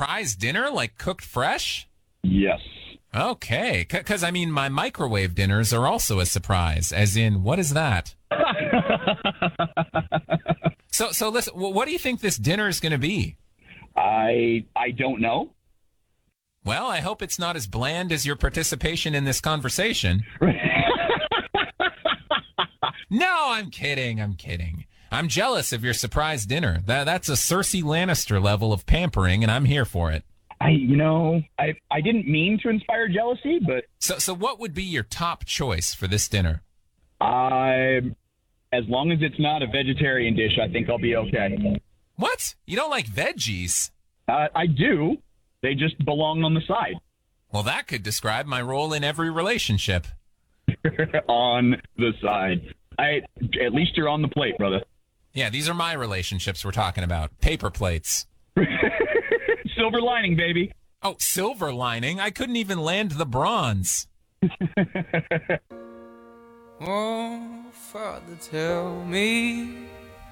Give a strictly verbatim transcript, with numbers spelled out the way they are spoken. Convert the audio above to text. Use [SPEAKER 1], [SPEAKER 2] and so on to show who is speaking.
[SPEAKER 1] surprise dinner, like cooked fresh?
[SPEAKER 2] Yes.
[SPEAKER 1] Okay, because, I mean, my microwave dinners are also a surprise, as in, what is that? so, so listen, what do you think this dinner is going to be?
[SPEAKER 2] I I don't know.
[SPEAKER 1] Well, I hope it's not as bland as your participation in this conversation. No, I'm kidding, I'm kidding. I'm jealous of your surprise dinner. That, that's a Cersei Lannister level of pampering, and I'm here for it.
[SPEAKER 2] I, you know, I, I didn't mean to inspire jealousy, but
[SPEAKER 1] So, so what would be your top choice for this dinner?
[SPEAKER 2] I, as long as it's not a vegetarian dish, I think I'll be okay.
[SPEAKER 1] What? You don't like veggies?
[SPEAKER 2] Uh, I do. They just belong on the side.
[SPEAKER 1] Well, that could describe my role in every relationship.
[SPEAKER 2] On the side. I, at least you're on the plate, brother.
[SPEAKER 1] Yeah, these are my relationships we're talking about. Paper plates.
[SPEAKER 2] Silver lining, baby.
[SPEAKER 1] Oh, silver lining? I couldn't even land the bronze.
[SPEAKER 3] Oh, Father, tell me